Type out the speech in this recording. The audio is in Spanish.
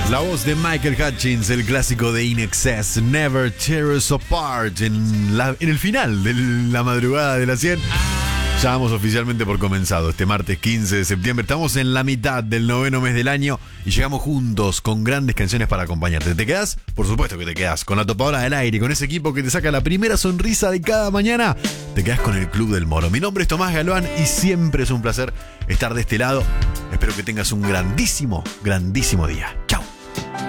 La voz de Michael Hutchins, el clásico de In Excess, Never Tear Us Apart, en el final de la madrugada de la 100. Ya vamos oficialmente por comenzado este martes 15 de septiembre. Estamos en la mitad del 9º mes del año y llegamos juntos con grandes canciones para acompañarte. ¿Te quedás? Por supuesto que te quedás. Con la topadora del aire, con ese equipo que te saca la primera sonrisa de cada mañana. Te quedás con el Club del Moro. Mi nombre es Tomás Galván y siempre es un placer estar de este lado. Espero que tengas un grandísimo, grandísimo día.